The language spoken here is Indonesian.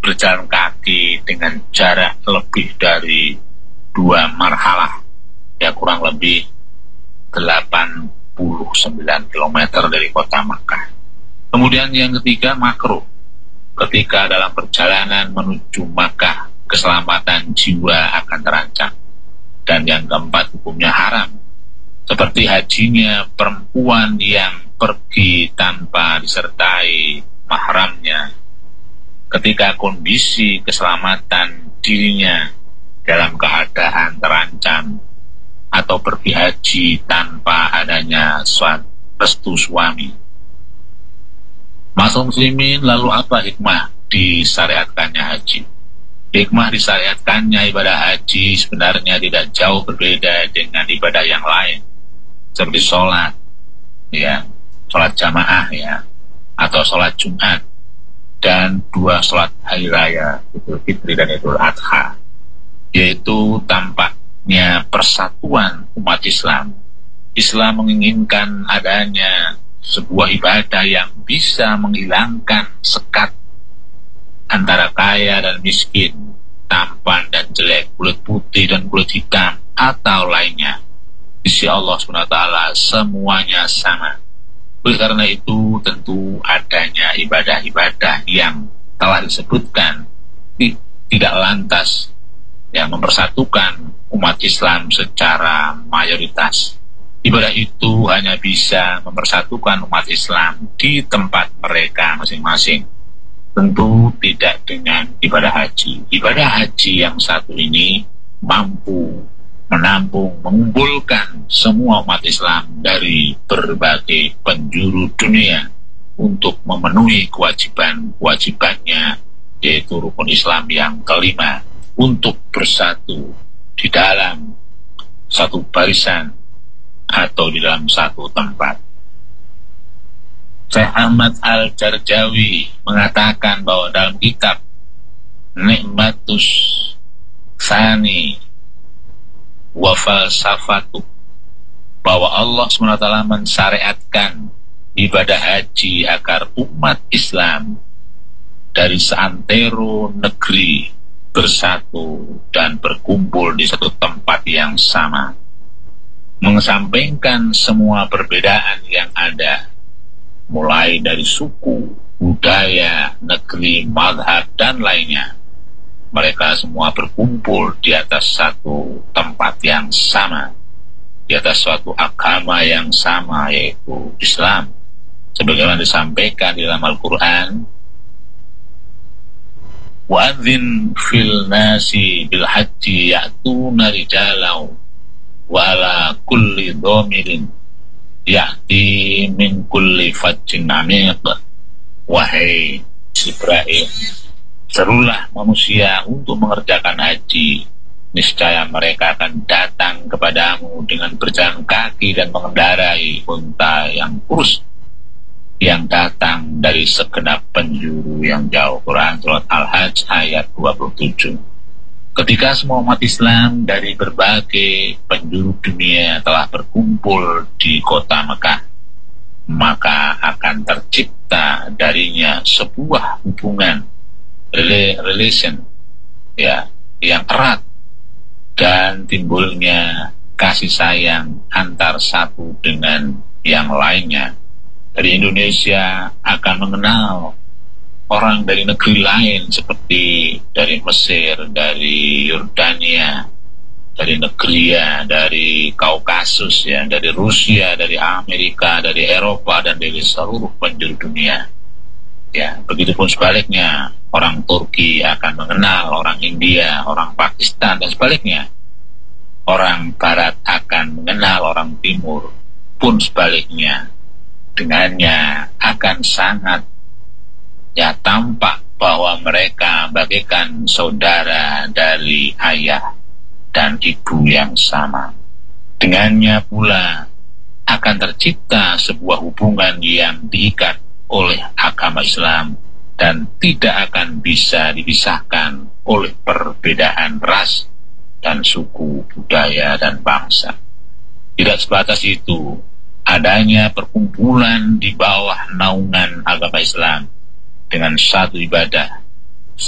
berjalan kaki dengan jarak lebih dari 2 marhalah, ya kurang lebih 89 km dari kota Makkah. Kemudian yang ketiga makruh, ketika dalam perjalanan menuju Makkah keselamatan jiwa akan terancam. Dan yang keempat hukumnya haram, seperti hajinya perempuan yang pergi tanpa disertai mahramnya, ketika kondisi keselamatan dirinya dalam keadaan terancam, atau pergi haji tanpa adanya restu suami. Masuk muslimin, lalu apa hikmah disyariatkannya haji? Hikmah disyariatkannya ibadah haji sebenarnya tidak jauh berbeda dengan ibadah yang lain, seperti sholat, ya, sholat jamaah, ya, atau sholat Jumat, dan 2 sholat hari raya, Idul Fitri dan Idul Adha, yaitu tampaknya persatuan umat Islam. Islam menginginkan adanya sebuah ibadah yang bisa menghilangkan sekat antara kaya dan miskin, tampan dan jelek, kulit putih dan kulit hitam, atau lainnya. Di sisi Allah SWT semuanya sama. Oleh karena itu tentu adanya ibadah-ibadah yang telah disebutkan tidak lantas yang mempersatukan umat Islam secara mayoritas. Ibadah itu hanya bisa mempersatukan umat Islam di tempat mereka masing-masing. Tentu tidak dengan ibadah haji. Ibadah haji yang satu ini mampu menampung, mengumpulkan semua umat Islam dari berbagai penjuru dunia untuk memenuhi kewajibannya, yaitu rukun Islam yang kelima, untuk bersatu di dalam satu barisan atau di dalam satu tempat. Syekh Ahmad Al-Jarjawi mengatakan bahwa dalam kitab Nikmatus Tsani wa Falsafatu, bahwa Allah SWT mensyariatkan ibadah haji agar umat Islam dari seantero negeri bersatu dan berkumpul di satu tempat yang sama, mengesampingkan semua perbedaan yang ada, mulai dari suku, budaya, negeri, mazhab, dan lainnya. Mereka semua berkumpul di atas satu tempat yang sama, di atas suatu agama yang sama, yaitu Islam. Sebagaimana disampaikan di dalam Al-Quran, wa'adzin fil nasi bil haji ya'tuna rijalau wa ala kulli dhamirin ya'ti min kulli fajjin amiq. Wahai Ibrahim, serulah manusia untuk mengerjakan haji, niscaya mereka akan datang kepadamu dengan berjalan kaki dan mengendarai unta yang kurus, yang datang dari segenap penjuru yang jauh. Quran Surat Al-Hajj ayat 27. Ketika semua umat Islam dari berbagai penjuru dunia telah berkumpul di kota Mekah, maka akan tercipta darinya sebuah hubungan relation, ya, yang erat, dan timbulnya kasih sayang antar satu dengan yang lainnya. Dari Indonesia akan mengenal orang dari negeri lain, seperti dari Mesir, dari Yordania, dari Negria, dari Kaukasus, ya, dari Rusia, dari Amerika, dari Eropa, dan dari seluruh penjuru dunia. Ya, begitupun sebaliknya, orang Turki akan mengenal orang India, orang Pakistan, dan sebaliknya. Orang Barat akan mengenal orang Timur, pun sebaliknya. Dengannya akan sangat, ya, tampak bahwa mereka bagaikan saudara dari ayah dan ibu yang sama. Dengannya pula akan tercipta sebuah hubungan yang diikat oleh agama Islam dan tidak akan bisa dipisahkan oleh perbedaan ras dan suku, budaya, dan bangsa. Tidak sebatas itu, adanya perkumpulan di bawah naungan agama Islam dengan satu ibadah,